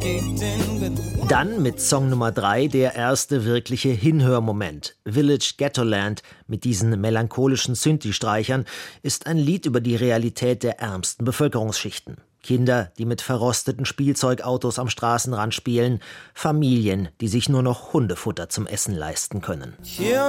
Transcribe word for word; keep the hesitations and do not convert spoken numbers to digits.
Dann mit Song Nummer drei der erste wirkliche Hinhörmoment. Village Ghettoland mit diesen melancholischen Synthi-Streichern ist ein Lied über die Realität der ärmsten Bevölkerungsschichten. Kinder, die mit verrosteten Spielzeugautos am Straßenrand spielen, Familien, die sich nur noch Hundefutter zum Essen leisten können. Hier